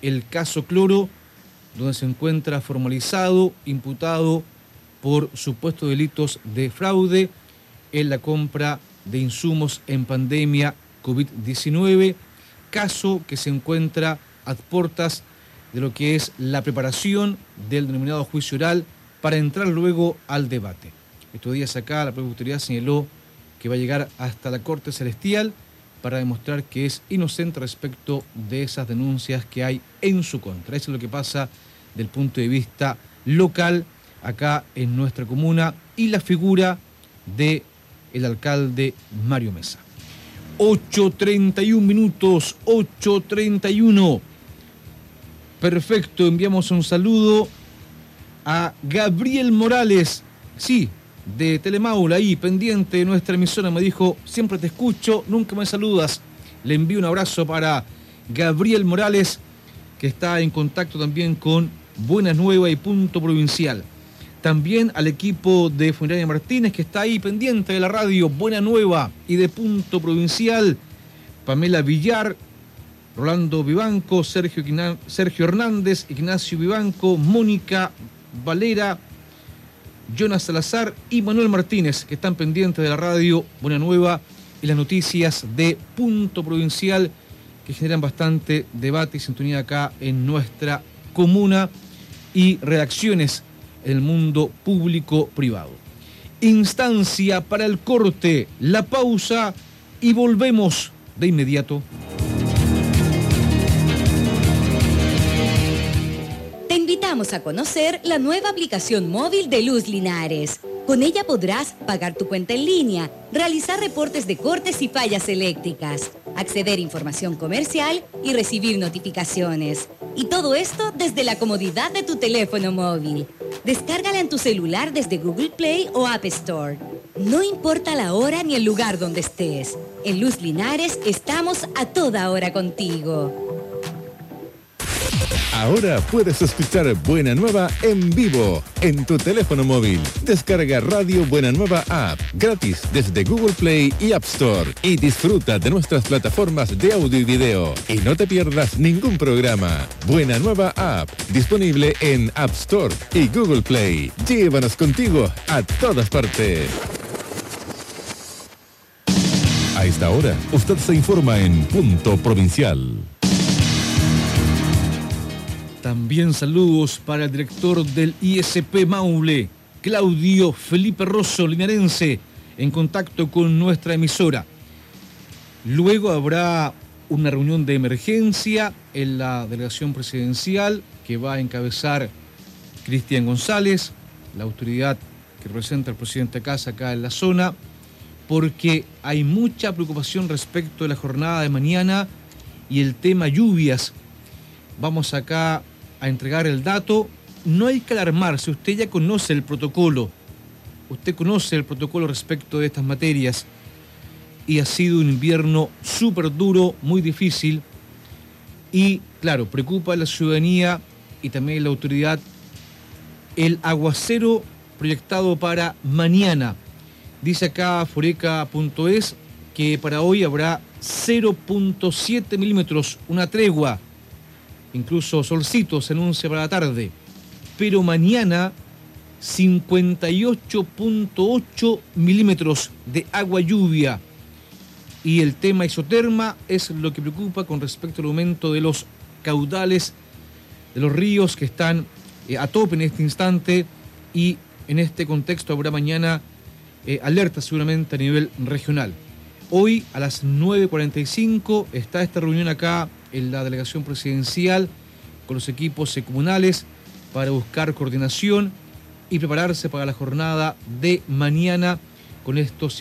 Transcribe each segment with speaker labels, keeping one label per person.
Speaker 1: el caso Cloro, donde se encuentra formalizado, imputado por supuestos delitos de fraude en la compra de insumos en pandemia COVID-19, caso que se encuentra a puertas de lo que es la preparación del denominado juicio oral para entrar luego al debate. Estos días acá la propia autoridad señaló que va a llegar hasta la Corte Celestial para demostrar que es inocente respecto de esas denuncias que hay en su contra. Eso es lo que pasa del punto de vista local acá en nuestra comuna y la figura del alcalde Mario Mesa. 8:31 minutos, 8:31. Perfecto, enviamos un saludo a Gabriel Morales, sí, de Telemaula, ahí pendiente de nuestra emisora, me dijo, siempre te escucho, nunca me saludas. Le envío un abrazo para Gabriel Morales, que está en contacto también con Buena Nueva y Punto Provincial. También al equipo de Funeraria Martínez, que está ahí pendiente de la radio Buena Nueva y de Punto Provincial. Pamela Villar, Rolando Vivanco, Sergio Hernández, Ignacio Vivanco, Mónica Valera, Jonas Salazar y Manuel Martínez, que están pendientes de la radio Buena Nueva y las noticias de Punto Provincial, que generan bastante debate y sintonía acá en nuestra comuna y redacciones en el mundo público-privado. Instancia para el corte, la pausa y volvemos de inmediato.
Speaker 2: Te invitamos a conocer la nueva aplicación móvil de Luz Linares. Con ella podrás pagar tu cuenta en línea, realizar reportes de cortes y fallas eléctricas, acceder a información comercial y recibir notificaciones. Y todo esto desde la comodidad de tu teléfono móvil. Descárgala en tu celular desde Google Play o App Store. No importa la hora ni el lugar donde estés. En Luz Linares estamos a toda hora contigo.
Speaker 3: Ahora puedes escuchar Buena Nueva en vivo en tu teléfono móvil. Descarga Radio Buena Nueva App gratis desde Google Play y App Store y disfruta de nuestras plataformas de audio y video. Y no te pierdas ningún programa. Buena Nueva App, disponible en App Store y Google Play. Llévanos contigo a todas partes. A esta hora, usted se informa en Punto Provincial.
Speaker 1: También saludos para el director del ISP Maule, Claudio Felipe Rosso, linarense, en contacto con nuestra emisora. Luego habrá una reunión de emergencia en la delegación presidencial que va a encabezar Cristian González, la autoridad que representa al presidente Casa acá en la zona, porque hay mucha preocupación respecto de la jornada de mañana y el tema lluvias. Vamos acá a entregar el dato. No hay que alarmarse, usted ya conoce el protocolo. Usted conoce el protocolo respecto de estas materias. Y ha sido un invierno súper duro, muy difícil. Y, claro, preocupa a la ciudadanía y también a la autoridad el aguacero proyectado para mañana. Dice acá foreca.es que para hoy habrá 0.7 milímetros, una tregua. Incluso solcito se anuncia para la tarde. Pero mañana 58.8 milímetros de agua lluvia. Y el tema isoterma es lo que preocupa con respecto al aumento de los caudales de los ríos que están a tope en este instante. Y en este contexto habrá mañana alerta seguramente a nivel regional. Hoy a las 9:45 está esta reunión acá en la delegación presidencial con los equipos comunales para buscar coordinación y prepararse para la jornada de mañana con estos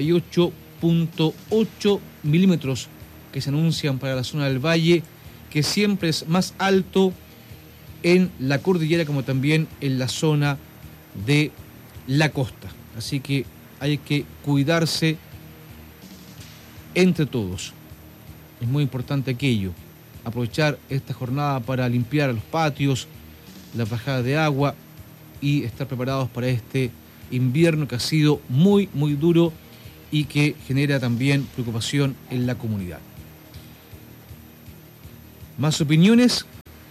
Speaker 1: 58.8 milímetros que se anuncian para la zona del valle, que siempre es más alto en la cordillera como también en la zona de la costa. Así que hay que cuidarse entre todos. Es muy importante aquello, aprovechar esta jornada para limpiar los patios, la bajada de agua y estar preparados para este invierno que ha sido muy, muy duro y que genera también preocupación en la comunidad. Más opiniones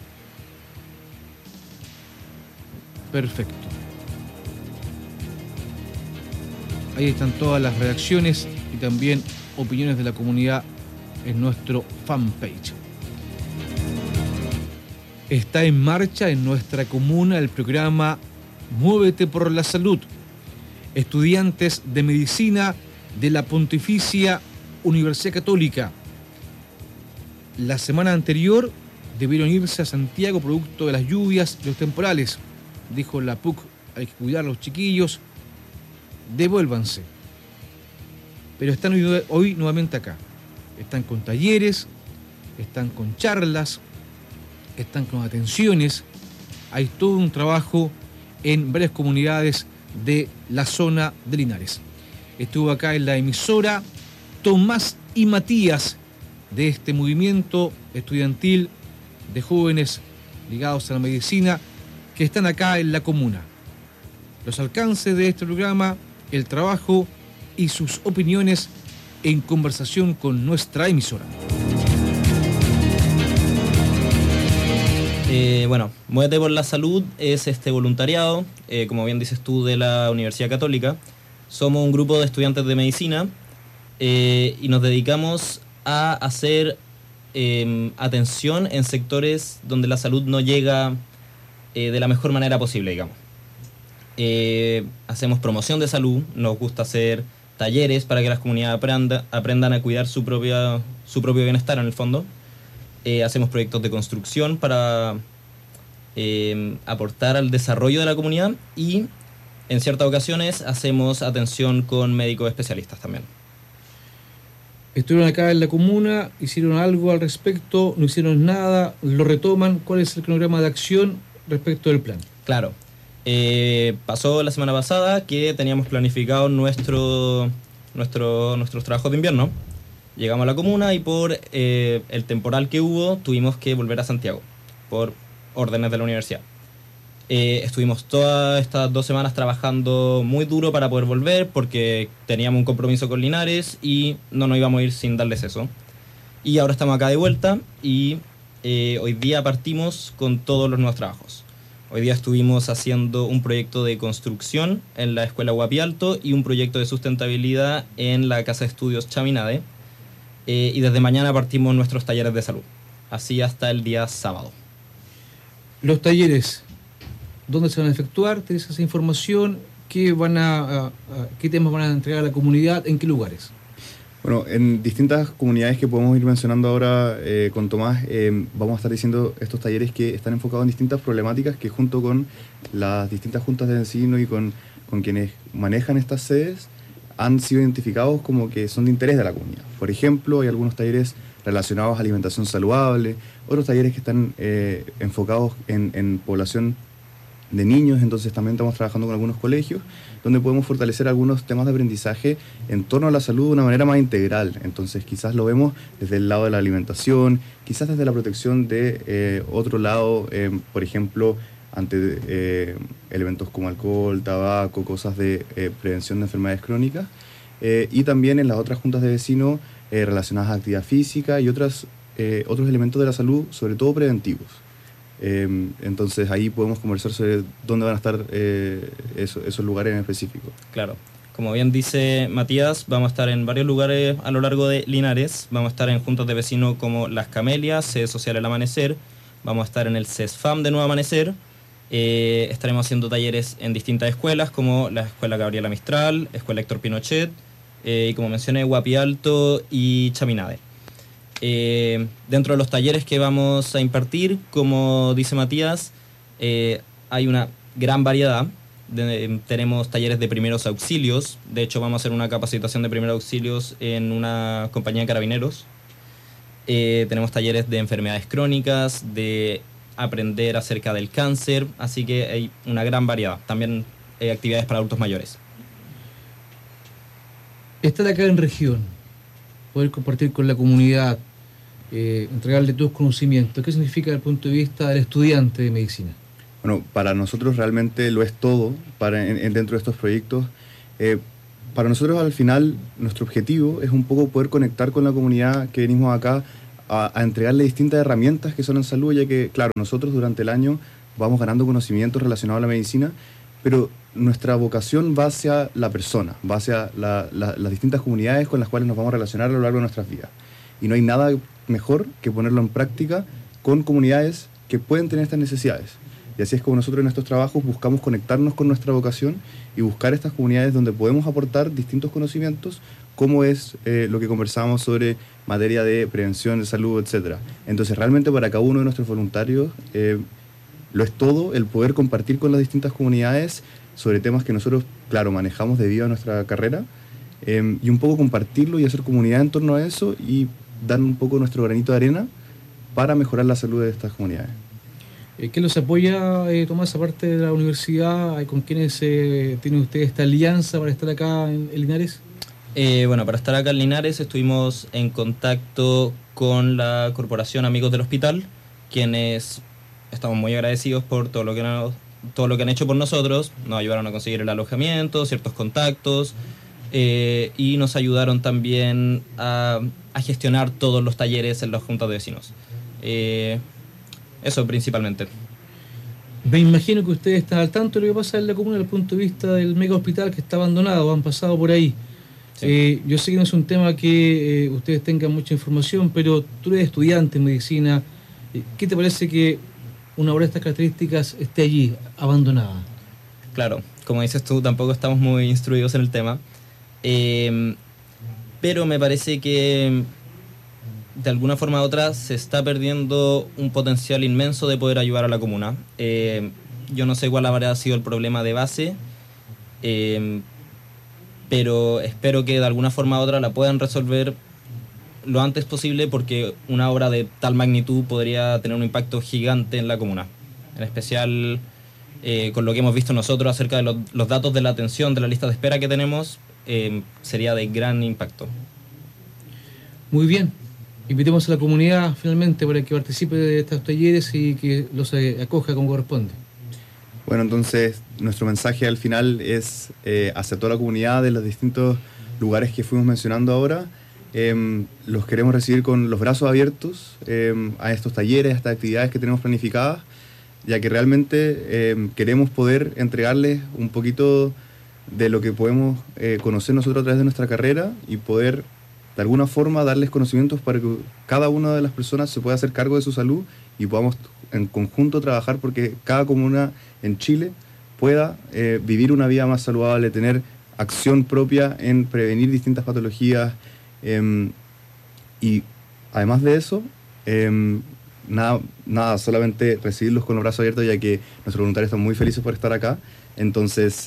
Speaker 1: Perfecto. Ahí están todas las reacciones y también opiniones de la comunidad en nuestro fanpage. Está en marcha en nuestra comuna el programa Muévete por la Salud. Estudiantes de medicina de la Pontificia Universidad Católica. La semana anterior debieron irse a Santiago producto de las lluvias y los temporales. Dijo la PUC, hay que cuidar a los chiquillos, devuélvanse. Pero están hoy nuevamente acá. Están con talleres, están con charlas, están con atenciones. Hay todo un trabajo en varias comunidades de la zona de Linares. Estuvo acá en la emisora Tomás y Matías de este movimiento estudiantil de jóvenes ligados a la medicina que están acá en la comuna. Los alcances de este programa, el trabajo y sus opiniones en conversación con nuestra emisora.
Speaker 4: Muévete por la Salud es este voluntariado, como bien dices tú, de la Universidad Católica. Somos un grupo de estudiantes de medicina y nos dedicamos a hacer atención en sectores donde la salud no llega de la mejor manera posible, digamos. Hacemos promoción de salud, nos gusta hacer talleres para que las comunidades aprendan a cuidar su propio bienestar en el fondo. Hacemos proyectos de construcción para aportar al desarrollo de la comunidad y en ciertas ocasiones hacemos atención con médicos especialistas también.
Speaker 1: Estuvieron acá en la comuna, hicieron algo al respecto, no hicieron nada, lo retoman. ¿Cuál es el cronograma de acción respecto del plan?
Speaker 4: Claro, pasó la semana pasada que teníamos planificado nuestros trabajos de invierno. Llegamos a la comuna y por el temporal que hubo tuvimos que volver a Santiago por órdenes de la universidad. Estuvimos todas estas 2 semanas trabajando muy duro para poder volver porque teníamos un compromiso con Linares y no nos íbamos a ir sin darles eso. Y ahora estamos acá de vuelta y hoy día partimos con todos los nuevos trabajos. Hoy día estuvimos haciendo un proyecto de construcción en la Escuela Guapi Alto y un proyecto de sustentabilidad en la Casa de Estudios Chaminade. Y desde mañana partimos nuestros talleres de salud, así hasta el día sábado.
Speaker 1: Los talleres, ¿dónde se van a efectuar? ¿Tenés esa información? ¿Qué temas van a entregar a la comunidad? ¿En qué lugares?
Speaker 5: Bueno, en distintas comunidades que podemos ir mencionando ahora con Tomás, vamos a estar diciendo estos talleres que están enfocados en distintas problemáticas que junto con las distintas juntas de vecinos y con quienes manejan estas sedes han sido identificados como que son de interés de la comunidad. Por ejemplo, hay algunos talleres relacionados a alimentación saludable, otros talleres que están enfocados en población de niños, entonces también estamos trabajando con algunos colegios donde podemos fortalecer algunos temas de aprendizaje en torno a la salud de una manera más integral. Entonces quizás lo vemos desde el lado de la alimentación, quizás desde la protección de otro lado, por ejemplo, ante elementos como alcohol, tabaco, cosas de prevención de enfermedades crónicas, y también en las otras juntas de vecinos relacionadas a actividad física y otros elementos de la salud, sobre todo preventivos. Entonces ahí podemos conversar sobre dónde van a estar esos lugares en específico.
Speaker 4: Claro, como bien dice Matías, vamos a estar en varios lugares a lo largo de Linares. Vamos a estar en juntas de vecinos como Las Camelias, Sede Social El Amanecer. Vamos a estar en el CESFAM de Nuevo Amanecer. Estaremos haciendo talleres en distintas escuelas como la Escuela Gabriela Mistral, Escuela Héctor Pinochet, y como mencioné, Guapi Alto y Chaminade. Dentro de los talleres que vamos a impartir, como dice Matías, hay una gran variedad. Tenemos talleres de primeros auxilios. De hecho, vamos a hacer una capacitación de primeros auxilios en una compañía de carabineros. Tenemos talleres de enfermedades crónicas, de aprender acerca del cáncer, así que hay una gran variedad. También hay actividades para adultos mayores.
Speaker 1: Estar acá en región, poder compartir con la comunidad, entregarle tus conocimientos, ¿qué significa desde el punto de vista del estudiante de medicina?
Speaker 5: Bueno, para nosotros realmente lo es todo dentro de estos proyectos. Para nosotros al final nuestro objetivo es un poco poder conectar con la comunidad que venimos acá a entregarle distintas herramientas que son en salud, ya que claro, nosotros durante el año vamos ganando conocimientos relacionados a la medicina, pero nuestra vocación va hacia la persona, va hacia las distintas comunidades con las cuales nos vamos a relacionar a lo largo de nuestras vidas. Y no hay nada mejor que ponerlo en práctica con comunidades que pueden tener estas necesidades. Y así es como nosotros en estos trabajos buscamos conectarnos con nuestra vocación y buscar estas comunidades donde podemos aportar distintos conocimientos, como es lo que conversamos sobre materia de prevención de salud, etc. Entonces realmente para cada uno de nuestros voluntarios lo es todo el poder compartir con las distintas comunidades sobre temas que nosotros, claro, manejamos debido a nuestra carrera, y un poco compartirlo y hacer comunidad en torno a eso y dar un poco nuestro granito de arena para mejorar la salud de estas comunidades.
Speaker 1: ¿Qué los apoya, Tomás, aparte de la universidad? ¿Con quiénes tiene usted esta alianza para estar acá en Linares?
Speaker 4: Bueno, para estar acá en Linares estuvimos en contacto con la Corporación Amigos del Hospital, quienes estamos muy agradecidos por todo lo que han hecho por nosotros. Nos ayudaron a conseguir el alojamiento, ciertos contactos, y nos ayudaron también a gestionar todos los talleres en las juntas de vecinos. Eso principalmente.
Speaker 1: Me imagino que ustedes están al tanto de lo que pasa en la comuna desde el punto de vista del mega hospital que está abandonado, han pasado por ahí. Sí. Yo sé que no es un tema que ustedes tengan mucha información, pero tú eres estudiante en medicina. ¿Qué te parece que una obra de estas características esté allí, abandonada?
Speaker 4: Claro, como dices tú, tampoco estamos muy instruidos en el tema, pero me parece que de alguna forma u otra se está perdiendo un potencial inmenso de poder ayudar a la comuna. Yo no sé cuál habrá sido el problema de base, pero espero que de alguna forma u otra la puedan resolver lo antes posible, porque una obra de tal magnitud podría tener un impacto gigante en la comuna. En especial con lo que hemos visto nosotros acerca de los datos de la atención, de la lista de espera que tenemos, sería de gran impacto.
Speaker 1: Muy bien. Invitemos a la comunidad finalmente para que participe de estos talleres y que los acoja como corresponde.
Speaker 5: Bueno, entonces nuestro mensaje al final es hacia toda la comunidad de los distintos lugares que fuimos mencionando ahora. Los queremos recibir con los brazos abiertos a estos talleres, a estas actividades que tenemos planificadas, ya que realmente queremos poder entregarles un poquito de lo que podemos conocer nosotros a través de nuestra carrera y poder de alguna forma darles conocimientos para que cada una de las personas se pueda hacer cargo de su salud y podamos en conjunto trabajar porque cada comuna en Chile pueda vivir una vida más saludable, tener acción propia en prevenir distintas patologías, y además de eso, nada, solamente recibirlos con los brazos abiertos, ya que nuestros voluntarios están muy felices por estar acá. Entonces,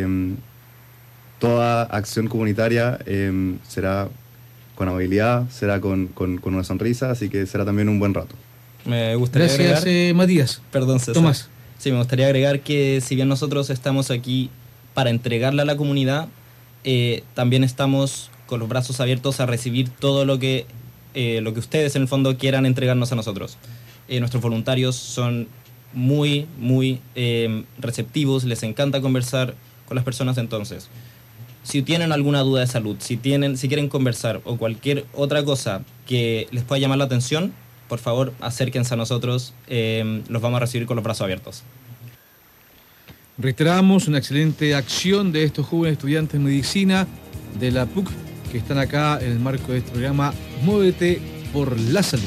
Speaker 5: toda acción comunitaria será con amabilidad, será con una sonrisa, así que será también un buen rato.
Speaker 4: Me gustaría
Speaker 1: Gracias,
Speaker 4: agregar,
Speaker 1: Matías.
Speaker 4: Perdón, César.
Speaker 1: Tomás.
Speaker 4: Sí, me gustaría agregar que si bien nosotros estamos aquí para entregarle a la comunidad, también estamos con los brazos abiertos a recibir todo lo que ustedes en el fondo quieran entregarnos a nosotros. Nuestros voluntarios son muy receptivos, les encanta conversar con las personas. Entonces, si tienen alguna duda de salud, si quieren conversar o cualquier otra cosa que les pueda llamar la atención, por favor acérquense a nosotros, los vamos a recibir con los brazos abiertos.
Speaker 1: Reiteramos una excelente acción de estos jóvenes estudiantes de medicina de la PUC que están acá en el marco de este programa Muévete por la Salud.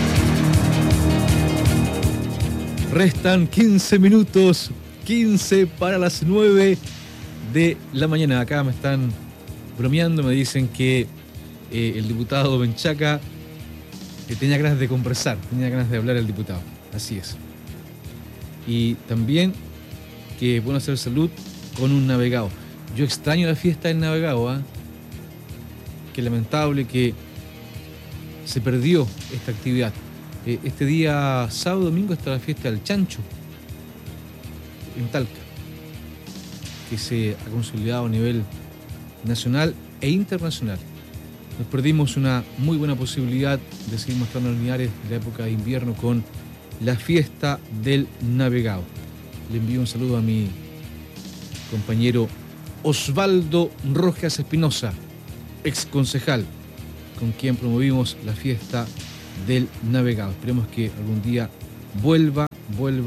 Speaker 1: Restan 15 minutos, 15 para las 9 de la mañana. Acá me están bromeando, me dicen que el diputado Menchaca tenía ganas de conversar, tenía ganas de hablar el diputado. Así es. Y también que es bueno hacer salud con un navegado. Yo extraño la fiesta del navegado, ¿eh? Qué lamentable que se perdió esta actividad. Este día sábado domingo está la fiesta del chancho en Talca, que se ha consolidado a nivel nacional e internacional. Nos perdimos una muy buena posibilidad de seguir mostrando los Linares de la época de invierno con la fiesta del navegado. Le envío un saludo a mi compañero Osvaldo Rojas Espinosa, ex concejal, con quien promovimos la fiesta del navegado. Esperemos que algún día vuelva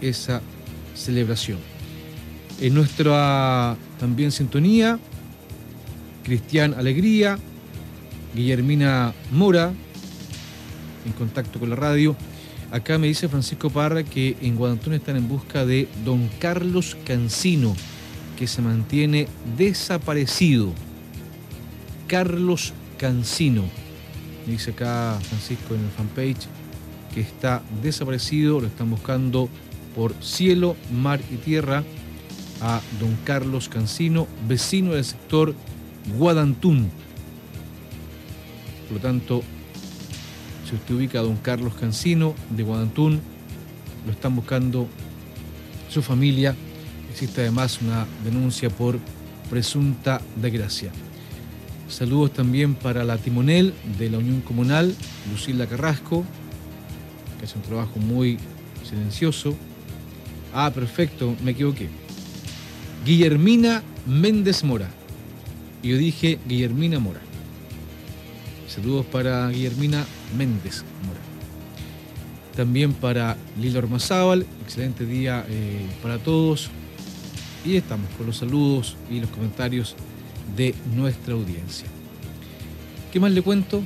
Speaker 1: esa celebración. En nuestra también sintonía, Cristian Alegría, Guillermina Mora, en contacto con la radio. Acá me dice Francisco Parra que en Guadantún están en busca de don Carlos Cancino, que se mantiene desaparecido. Carlos Cancino, me dice acá Francisco en el fanpage, que está desaparecido, lo están buscando por cielo, mar y tierra a don Carlos Cancino, vecino del sector Guadantún. Por lo tanto, si usted ubica a don Carlos Cancino de Guadantún, lo están buscando su familia. Existe además una denuncia por presunta desgracia. Saludos también para la timonel de la Unión Comunal, Lucila Carrasco, que hace un trabajo muy silencioso. Ah, perfecto, me equivoqué. Guillermina Méndez Mora. Y yo dije Guillermina Mora. Saludos para Guillermina Méndez Mora. También para Lilo Armazábal, excelente día para todos. Y estamos con los saludos y los comentarios de nuestra audiencia. ¿Qué más le cuento?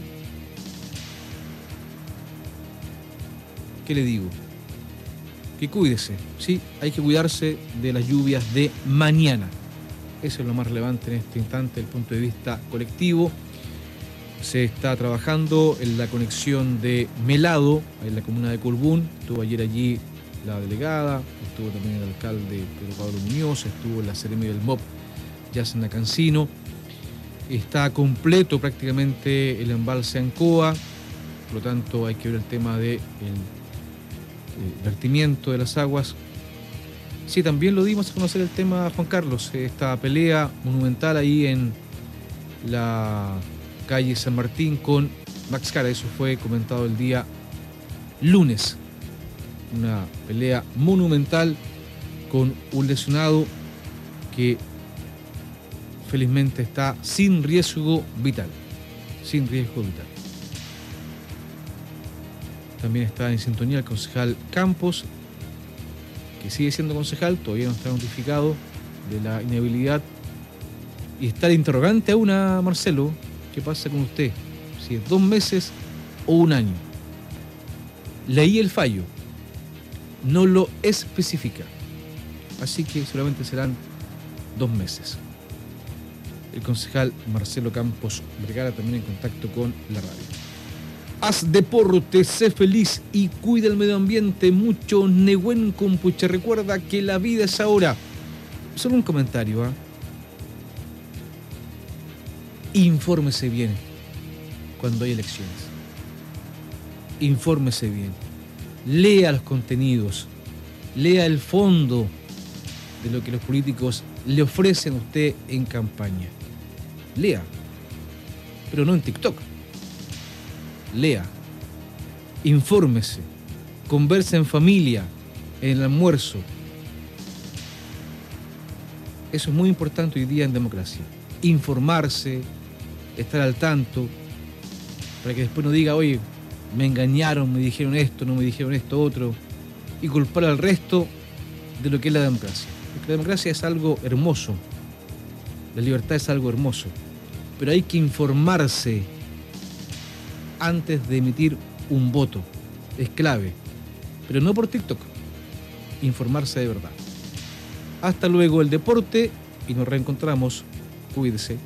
Speaker 1: ¿Qué le digo? Que cuídese, ¿sí? Hay que cuidarse de las lluvias de mañana. Eso es lo más relevante en este instante desde el punto de vista colectivo. Se está trabajando en la conexión de Melado, en la comuna de Colbún. Estuvo ayer allí la delegada, estuvo también el alcalde Pedro Pablo Muñoz, estuvo la Seremi del MOP, Yacena Cancino. Está completo prácticamente el embalse Ancoa, por lo tanto hay que ver el tema del vertimiento de las aguas. Sí, también lo dimos a conocer el tema, Juan Carlos, esta pelea monumental ahí en la calle San Martín con Max Cara. Eso fue comentado el día lunes. Una pelea monumental con un lesionado que felizmente está sin riesgo vital. Sin riesgo vital. También está en sintonía el concejal Campos, que sigue siendo concejal, todavía no está notificado de la inhabilidad. Y está el interrogante aún a Marcelo: ¿qué pasa con usted? Si es 2 meses o 1 año. Leí el fallo, no lo especifica, así que solamente serán 2 meses. El concejal Marcelo Campos Vergara también en contacto con la radio. Haz deporte, sé feliz y cuida el medio ambiente. Mucho Nehuen Compuche. Recuerda que la vida es ahora. Solo un comentario, ¿eh? Infórmese bien cuando hay elecciones. Infórmese bien. Lea los contenidos. Lea el fondo de lo que los políticos le ofrecen a usted en campaña. Lea, pero no en TikTok. Lea, infórmese, converse en familia, en el almuerzo. Eso es muy importante hoy día en democracia. Informarse, estar al tanto, para que después no diga: oye, me engañaron, me dijeron esto, no me dijeron esto otro, y culpar al resto de lo que es la democracia. Porque la democracia es algo hermoso, la libertad es algo hermoso, pero hay que informarse antes de emitir un voto. Es clave, pero no por TikTok. Informarse de verdad. Hasta luego el deporte y nos reencontramos. Cuídese.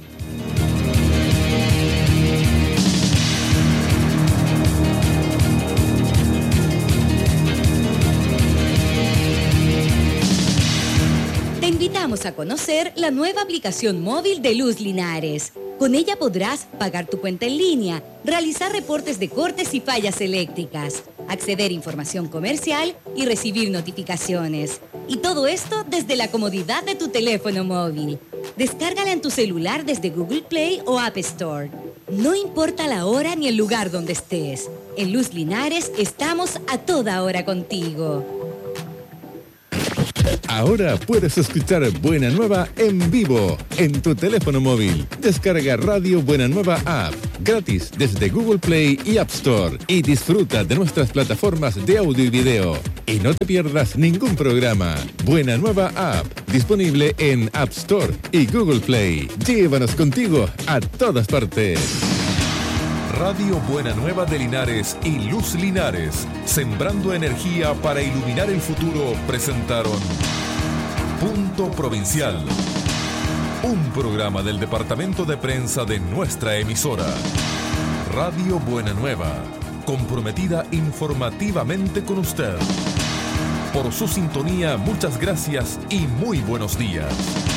Speaker 2: Te invitamos a conocer la nueva aplicación móvil de Luz Linares. Con ella podrás pagar tu cuenta en línea, realizar reportes de cortes y fallas eléctricas, acceder a información comercial y recibir notificaciones. Y todo esto desde la comodidad de tu teléfono móvil. Descárgala en tu celular desde Google Play o App Store. No importa la hora ni el lugar donde estés. En Luz Linares estamos a toda hora contigo.
Speaker 3: Ahora puedes escuchar Buena Nueva en vivo en tu teléfono móvil. Descarga Radio Buena Nueva App gratis desde Google Play y App Store y disfruta de nuestras plataformas de audio y video. Y no te pierdas ningún programa. Buena Nueva App, disponible en App Store y Google Play. Llévanos contigo a todas partes.
Speaker 6: Radio Buena Nueva de Linares y Luz Linares, sembrando energía para iluminar el futuro, presentaron Punto Provincial, un programa del departamento de prensa de nuestra emisora. Radio Buena Nueva, comprometida informativamente con usted. Por su sintonía, muchas gracias y muy buenos días.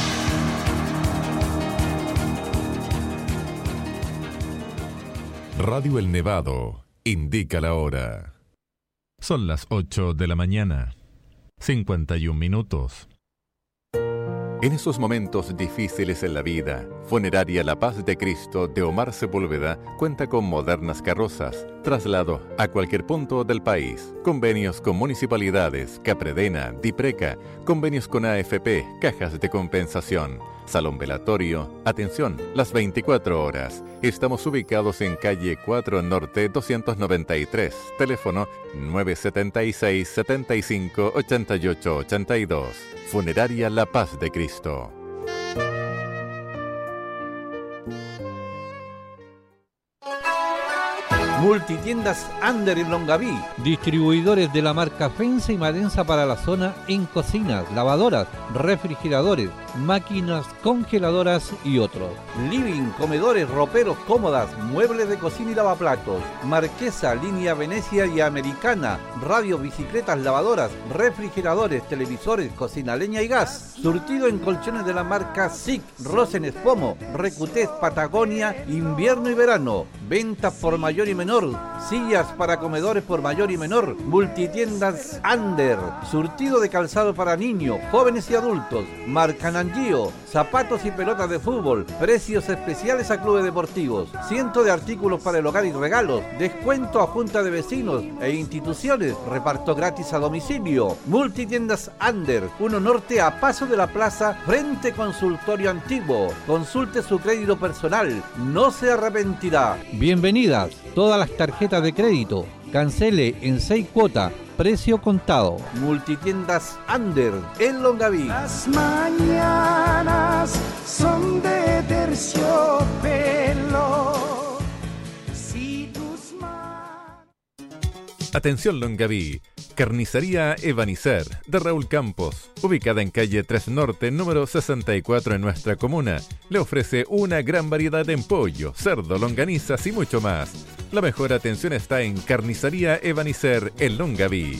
Speaker 6: Radio El Nevado indica la hora.
Speaker 3: Son las 8 de la mañana, 51 minutos.
Speaker 7: En esos momentos difíciles en la vida, Funeraria La Paz de Cristo de Omar Sepúlveda cuenta con modernas carrozas, traslado a cualquier punto del país, convenios con municipalidades, Capredena, Dipreca, convenios con AFP, cajas de compensación, salón velatorio, atención las 24 horas. Estamos ubicados en calle 4 Norte 293, teléfono 976 75 88 82. Funeraria La Paz de Cristo.
Speaker 8: Multitiendas Ander en Longaví, distribuidores de la marca Fensa y Madensa para la zona en cocinas, lavadoras, refrigeradores, máquinas congeladoras y otros. Living, comedores, roperos, cómodas, muebles de cocina y lavaplatos. Marquesa, línea Venecia y Americana, radio, bicicletas, lavadoras, refrigeradores, televisores, cocina, leña y gas. Surtido en colchones de la marca SIC, Rosen Espomo, Recutés, Patagonia, invierno y verano. Ventas por mayor y menor, sillas para comedores por mayor y menor. Multitiendas Ander, surtido de calzado para niños, jóvenes y adultos. Marca Nangio, zapatos y pelotas de fútbol, precios especiales a clubes deportivos, cientos de artículos para el hogar y regalos, descuento a junta de vecinos e instituciones, reparto gratis a domicilio. Multitiendas Ander, 1 Norte a paso de la plaza, frente consultorio antiguo. Consulte su crédito personal, no se arrepentirá. Bienvenidas todas las tarjetas de crédito, cancele en 6 cuotas, precio contado. Multitiendas Ander en Longaví.
Speaker 9: Las mañanas son de terciopelo. Si tus
Speaker 3: Atención Longaví, Carnicería Evanicer de Raúl Campos, ubicada en calle 3 Norte, número 64 en nuestra comuna, le ofrece una gran variedad en pollo, cerdo, longanizas y mucho más. La mejor atención está en Carnicería Evanicer en Longaví.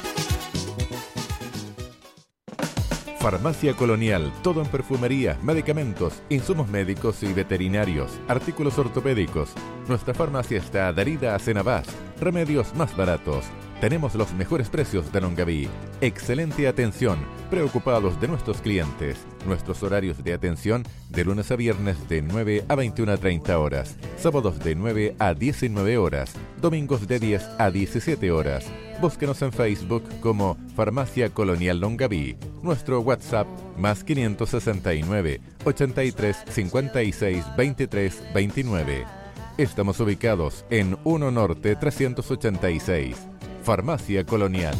Speaker 3: Farmacia Colonial, todo en perfumería, medicamentos, insumos médicos y veterinarios, artículos ortopédicos. Nuestra farmacia está adherida a Cenabás, remedios más baratos. Tenemos los mejores precios de Longaví. Excelente atención, preocupados de nuestros clientes. Nuestros horarios de atención de lunes a viernes de 9 a 21:30 horas, sábados de 9 a 19 horas, domingos de 10 a 17 horas. Búsquenos en Facebook como Farmacia Colonial Longaví. Nuestro WhatsApp más 569 83 56 23 29. Estamos ubicados en 1 Norte 386. Farmacia Colonial.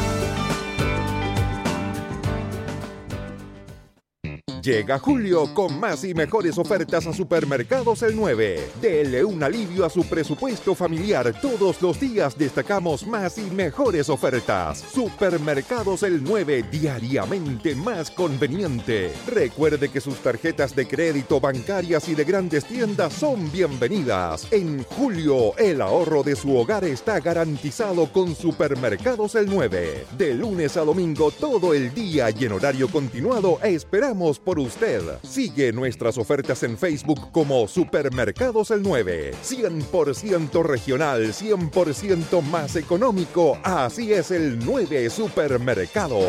Speaker 10: Llega julio con más y mejores ofertas a Supermercados El 9. Dele un alivio a su presupuesto familiar. Todos los días destacamos más y mejores ofertas. Supermercados El 9, diariamente más conveniente. Recuerde que sus tarjetas de crédito, bancarias y de grandes tiendas son bienvenidas. En julio, el ahorro de su hogar está garantizado con Supermercados El 9. De lunes a domingo, todo el día y en horario continuado, esperamos por usted. Sigue nuestras ofertas en Facebook como Supermercados El 9. 100% regional, 100% más económico. Así es el 9 Supermercados.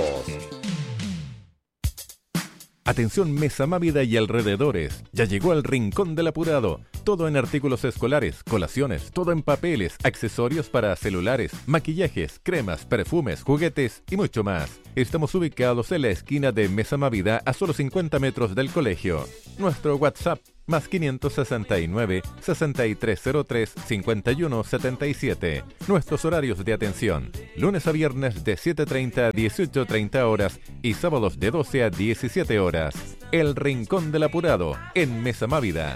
Speaker 3: Atención Mesa Mávida y alrededores, ya llegó al Rincón del Apurado.
Speaker 7: Todo en artículos escolares, colaciones, todo en papeles, accesorios para celulares, maquillajes, cremas, perfumes, juguetes y mucho más. Estamos ubicados en la esquina de Mesa Mavida a solo 50 metros del colegio. Nuestro WhatsApp más 569 6303 5177. Nuestros horarios de atención: lunes a viernes de 7:30 a 18:30 horas y sábados de 12 a 17 horas. El Rincón del Apurado en Mesa Mávida.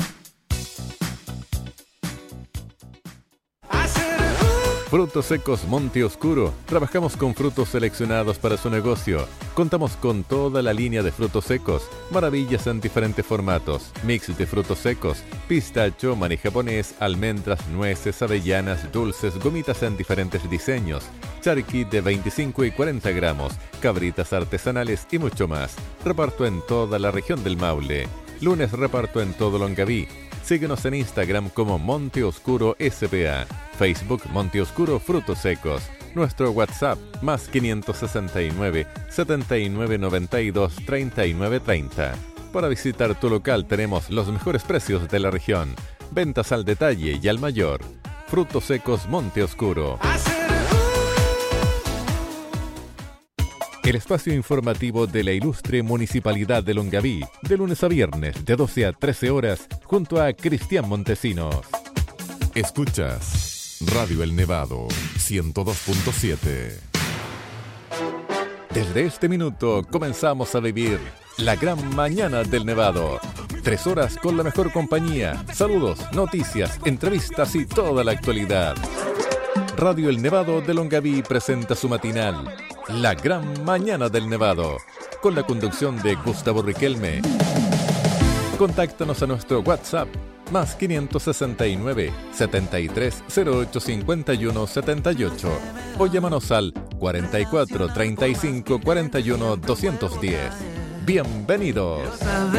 Speaker 7: Frutos Secos Monte Oscuro. Trabajamos con frutos seleccionados para su negocio. Contamos con toda la línea de frutos secos, maravillas en diferentes formatos, mix de frutos secos, pistacho, maní japonés, almendras, nueces, avellanas, dulces, gomitas en diferentes diseños, charqui de 25 y 40 gramos, cabritas artesanales y mucho más. Reparto en toda la región del Maule. Lunes reparto en todo Longaví. Síguenos en Instagram como Monte Oscuro SPA, Facebook Monte Oscuro Frutos Secos, nuestro WhatsApp más 569 7992 3930. Para visitar tu local tenemos los mejores precios de la región, ventas al detalle y al mayor. Frutos Secos Monte Oscuro. El espacio informativo de la ilustre Municipalidad de Longaví, de lunes a viernes, de 12 a 13 horas, junto a Cristian Montesinos.
Speaker 6: Escuchas Radio El Nevado, 102.7.
Speaker 7: Desde este minuto comenzamos a vivir la gran mañana del Nevado. 3 horas con la mejor compañía, saludos, noticias, entrevistas y toda la actualidad. Radio El Nevado de Longaví presenta su matinal La Gran Mañana del Nevado, con la conducción de Gustavo Riquelme. Contáctanos a nuestro WhatsApp más 569 7308 51 78 o llámanos al 44 35 41 210. Bienvenidos.